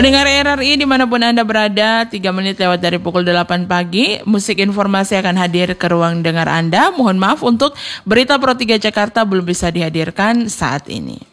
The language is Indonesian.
Pendengar RRI dimanapun Anda berada, 3 menit lewat dari pukul 8 pagi, musik informasi akan hadir ke ruang dengar Anda. Mohon maaf untuk berita Pro 3 Jakarta belum bisa dihadirkan saat ini.